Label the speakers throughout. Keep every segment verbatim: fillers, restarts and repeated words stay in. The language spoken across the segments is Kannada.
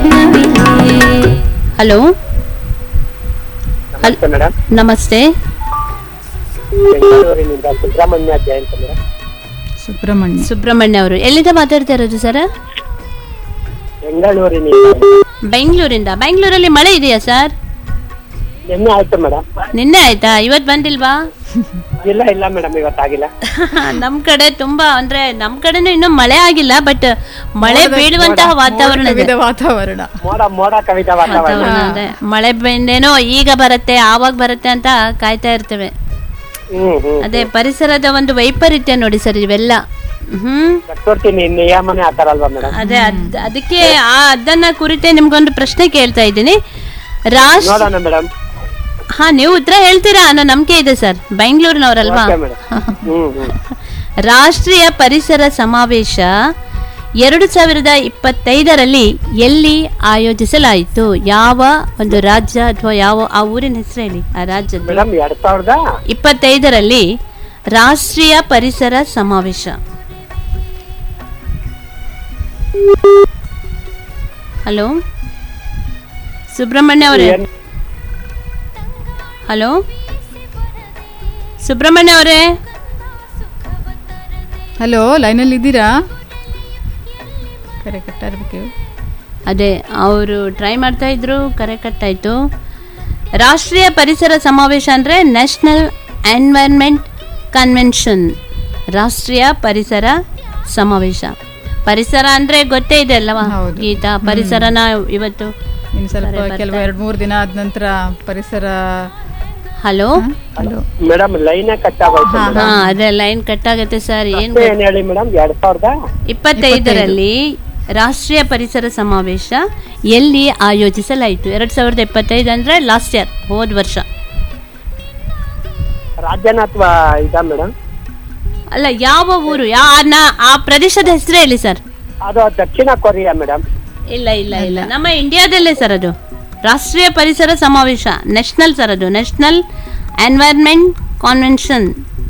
Speaker 1: ಹಲೋ
Speaker 2: ನಮಸ್ತೆ ಮೇಡಮ್.
Speaker 1: ನಮಸ್ತೆ.
Speaker 2: ಬೆಂಗಳೂರಿನಿಂದ ಸುಬ್ರಹ್ಮಣ್ಯ ಜಯಂತ್ ಮೇಡಮ್.
Speaker 3: ಸುಬ್ರಹ್ಮಣ್ಯ
Speaker 1: ಸುಬ್ರಹ್ಮಣ್ಯ ಅವರು ಎಲ್ಲಿಂದ ಮಾತಾಡ್ತಾ ಇರೋದು ಸರ್?
Speaker 2: ಬೆಂಗಳೂರಿನಿಂದ.
Speaker 1: ಬೆಂಗಳೂರಿಂದ. ಬೆಂಗಳೂರಲ್ಲಿ ಮಳೆ ಇದೆಯಾ ಸರ್?
Speaker 2: ನಿನ್ನೆ ಆಯ್ತು ಮೇಡಮ್.
Speaker 1: ನಿನ್ನೆ ಆಯ್ತಾ? ಇವತ್ತು ಬಂದಿಲ್ವಾ?
Speaker 2: ಇಲ್ಲ ಇಲ್ಲ ಮೇಡಮ್, ಇವತ್ತಾಗಿಲ್ಲ.
Speaker 1: ನಮ್ ಕಡೆ ತುಂಬಾ ಅಂದ್ರೆ ನಮ್ ಕಡೆನೂ ಇನ್ನೂ ಮಳೆ ಆಗಿಲ್ಲ, ಬಟ್ ಮಳೆ ಬೀಳುವಂತಹ ವಾತಾವರಣ ಇದೆ.
Speaker 3: ವಾತಾವರಣ
Speaker 2: ಮೋಡ ಮೋಡ ಕವಿದ ವಾತಾವರಣ.
Speaker 1: ವಾತಾವರಣ ಇದೆ. ಮಳೆ ಬಂದೇನೋ ಈಗ ಬರುತ್ತೆ ಆವಾಗ ಬರುತ್ತೆ ಅಂತ ಕಾಯ್ತಾ ಇರ್ತೇವೆ.
Speaker 2: ಹ್ಮ್ ಹ್ಮ್
Speaker 1: ಅದೇ ಪರಿಸರದ ಒಂದು ವೈಪರೀತ್ಯ ನೋಡಿ ಸರ್ ಇವೆಲ್ಲ. ಹ್ಮ್
Speaker 2: ಪ್ರಕೃತಿ ನಿಯಮನೇ ಆತರ ಅಲ್ವಾ ಮೇಡಮ್?
Speaker 1: ಅದೇ ಅದ್ ಅದಕ್ಕೆ ಆ ಅದನ್ನ ಕುರಿತೇ ನಿಮ್ಗೊಂದು ಪ್ರಶ್ನೆ ಕೇಳ್ತಾ ಇದ್ದೀನಿ. ರಾಷ್ಟ್ರ
Speaker 2: ನೋಡೋಣ ಮೇಡಮ್.
Speaker 1: ಹಾ ನೀವು ಉತ್ತರ ಹೇಳ್ತೀರಾ ಅನ್ನೋ ನಂಬಿಕೆ ಇದೆ ಸರ್. ಬೆಂಗಳೂರಿನವರಲ್ವಾ?
Speaker 2: Okay madam. ಹ್ಮ್ ಹ್ಮ್
Speaker 1: ರಾಷ್ಟ್ರೀಯ ಪರಿಸರ ಸಮಾವೇಶ ಎರಡು ಸಾವಿರದ ಇಪ್ಪತ್ತೈದರಲ್ಲಿ ಎಲ್ಲಿ ಆಯೋಜಿಸಲಾಯಿತು? ಯಾವ ಒಂದು ರಾಜ್ಯ ಅಥವಾ ಯಾವ ಆ ಊರಿನ ಹೆಸರು ಹೇಳಿ. ಆ ರಾಜ್ಯದ
Speaker 2: ಮೇಡಮ್ ಎರಡ್ ಸಾವಿರದ
Speaker 1: ಇಪ್ಪತ್ತೈದರಲ್ಲಿ ರಾಷ್ಟ್ರೀಯ ಪರಿಸರ ಸಮಾವೇಶ. ಹಲೋ ಸುಬ್ರಹ್ಮಣ್ಯ ಅವರೇ.
Speaker 2: ಏನ್-
Speaker 1: ಹಲೋ ಸುಬ್ರಹ್ಮಣ್ಯ ಅವರೇ.
Speaker 3: ಹಲೋ, ಲೈನಲ್ಲಿ ಇದ್ದೀರಾ? ಕರೆ ಕಟ್ಟಾರ್ಬೇಕು.
Speaker 1: ಅದೇ ಅವರು ಟ್ರೈ ಮಾಡ್ತಾ ಇದ್ರು, ಕರೆ ಕಟ್ಟಾಯ್ತು. ರಾಷ್ಟ್ರೀಯ ಪರಿಸರ ಸಮಾವೇಶ ಅಂದ್ರೆ ನ್ಯಾಷನಲ್ ಎನ್ವೈರನ್ಮೆಂಟ್ ಕನ್ವೆನ್ಷನ್. ರಾಷ್ಟ್ರೀಯ ಪರಿಸರ ಸಮಾವೇಶ. ಪರಿಸರ ಅಂದ್ರೆ ಗೊತ್ತೇ ಇದೆ ಅಲ್ಲವಾ
Speaker 3: ಹೌದು.
Speaker 1: ಗೀತಾ? ಪರಿಸರನ ಇವತ್ತು
Speaker 3: ಇನ್ನು ಸ್ವಲ್ಪ ಕೆಲವು ಎರಡು ಮೂರು ದಿನ ಆದ ನಂತರ ಪರಿಸರ.
Speaker 1: Hello
Speaker 3: hello
Speaker 2: madam line cut ಆಗೋಯ್ತು
Speaker 3: ಹಾ,
Speaker 1: ಹಾ ಅದೇ ಲೈನ್ ಕಟ್ ಆಗುತ್ತೆ ಸರ್. ಏನ್
Speaker 2: ಏನ್ ಹೇಳಿ ಮೇಡಮ್? ಎರಡ್ ಸಾವಿರದ
Speaker 1: ಇಪ್ಪತ್ತೈದರಲ್ಲಿ ರಾಷ್ಟ್ರೀಯ ಪರಿಸರ ಸಮಾವೇಶ ಎಲ್ಲಿ ಆಯೋಜಿಸಲಾಯಿತು? ಎರಡ್ ಸಾವಿರದ ಇಪ್ಪತ್ತೈದು ಅಂದ್ರೆ ಲಾಸ್ಟ್ ಇಯರ್, ಹೋದ ವರ್ಷ.
Speaker 2: ರಾಜ್ಯನ ಅಥವಾ ಇದ ಮೇಡಮ್?
Speaker 1: ಅಲ್ಲ, ಯಾವ ಊರು, ಯಾ ನಾ- ಆ ಪ್ರದೇಶದ ಹೆಸರು ಹೇಳಿ ಸರ್.
Speaker 2: ಅದು ದಕ್ಷಿಣ ಕೊರಿಯಾ ಮೇಡಮ್.
Speaker 1: ಇಲ್ಲ ಇಲ್ಲ ಇಲ್ಲ, ನಮ್ಮ ಇಂಡಿಯಾದಲ್ಲೇ ಸರ್ ಅದು. ರಾಷ್ಟ್ರೀಯ ಪರಿಸರ ಸಮಾವೇಶ ನ್ಯಾಷನಲ್ ಸರ್, ಅದು ನ್ಯಾಷನಲ್ ಎನ್ವೈರನ್ಮೆಂಟ್ ಕಾನ್ವೆನ್ಷನ್.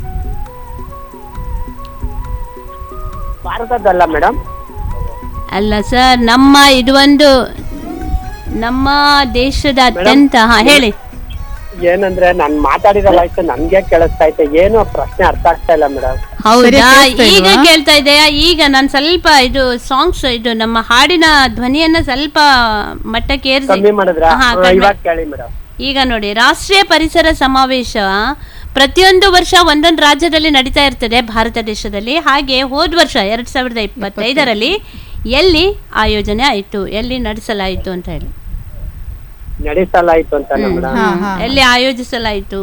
Speaker 2: ಭಾರತದಲ್ಲ ಮೇಡಮ್?
Speaker 1: ಅಲ್ಲ ಸರ್, ನಮ್ಮ ಇದು ಒಂದು ನಮ್ಮ ದೇಶದ ಅತ್ಯಂತ. ಹಾ ಹೇಳಿ.
Speaker 2: ಏನಂದ್ರೆ ನಾನ್ ಮಾತಾಡಿರೋ ವಾಯ್ಸ್ ನನ್ಗೆ ಕೇಳಿಸ್ತಾ ಐತೆ, ಏನು ಪ್ರಶ್ನೆ ಅರ್ಥ ಆಗ್ತಾ ಇಲ್ಲ ಮೇಡಮ್.
Speaker 1: ಹೌದಾ?
Speaker 3: ಕೇಳಿಸ್ತಾ
Speaker 1: ಈಗ
Speaker 3: ಇಲ್ವಾ?
Speaker 1: ಕೇಳ್ತಾ ಇದೆಯಾ? ಈಗ ನಾನು ಸ್ವಲ್ಪ ಇದು ಸಾಂಗ್ಸ್ ಇದು ನಮ್ಮ ಹಾಡಿನ ಧ್ವನಿಯನ್ನ ಸ್ವಲ್ಪ ಮಟ್ಟಕ್ಕೆ ಏರಿಸಿ.
Speaker 2: ಕಮ್ಮಿ ಮಾಡಿದ್ರ?
Speaker 1: ಹಾ, ಕಡಿಮೆ.
Speaker 2: ಇವಾಗ ಕೇಳಿ ಮೇಡಮ್.
Speaker 1: ಈಗ ನೋಡಿ, ರಾಷ್ಟ್ರೀಯ ಪರಿಸರ ಸಮಾವೇಶ ಪ್ರತಿಯೊಂದು ವರ್ಷ ಒಂದೊಂದು ರಾಜ್ಯದಲ್ಲಿ ನಡೀತಾ ಇರ್ತದೆ ಭಾರತ ದೇಶದಲ್ಲಿ. ಹಾಗೆ ಹೋದ ವರ್ಷ ಎರಡ್ ಸಾವಿರದ ಇಪ್ಪತ್ತೈದರಲ್ಲಿ ಎಲ್ಲಿ ಆಯೋಜನೆ ಆಯಿತು, ಎಲ್ಲಿ ನಡೆಸಲಾಯಿತು ಅಂತ ಹೇಳಿ.
Speaker 2: ನಡೆಸಲಾಯ್ತು ಅಂತ ಮೇಡಮ್?
Speaker 3: ಹಾ, ಹಾ.
Speaker 1: ಎಲ್ಲಿ ಆಯೋಜಿಸಲಾಯಿತು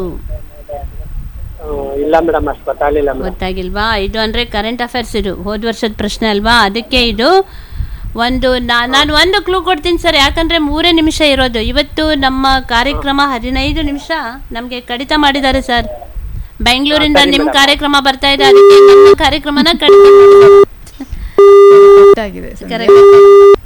Speaker 2: ಇಲ್ಲ ಮೇಡಮ್, ಅಷ್ಟು ಗೊತ್ತಾಗ್ಲಿಲ್ಲ ಮೇಡಮ್.
Speaker 1: ಗೊತ್ತಾಗಿಲ್ವಾ? ಇದು ಅಂದ್ರೆ ಕರೆಂಟ್ ಅಫೇರ್ಸ್, ಇದು ಹೋದ ವರ್ಷದ ಪ್ರಶ್ನೆ ಅಲ್ವಾ, ಅದಕ್ಕೆ ಇದು ಒಂದು ನಾ- ನಾನು ಒಂದು ಕ್ಲೂ ಕೊಡ್ತೀನಿ ಸರ್, ಯಾಕಂದ್ರೆ ಮೂರೇ ನಿಮಿಷ ಇರೋದು ಇವತ್ತು ನಮ್ಮ ಕಾರ್ಯಕ್ರಮ. ಹದಿನೈದು ನಿಮಿಷ ನಮ್ಗೆ ಕಡಿತ ಮಾಡಿದ್ದಾರೆ ಸರ್. ಬೆಂಗಳೂರಿಂದ
Speaker 2: ಸರಿ
Speaker 1: ನಿಮ್
Speaker 2: ಮೇಡಮ್.
Speaker 1: ಕಾರ್ಯಕ್ರಮ ಬರ್ತಾ ಇದೆ, ಅದಕ್ಕೆ ನಮ್ಮ ಕಾರ್ಯಕ್ರಮನ ಕಡಿತ
Speaker 3: ಆಗಿದೆ.
Speaker 1: ಕರೆಕ್ಟ್.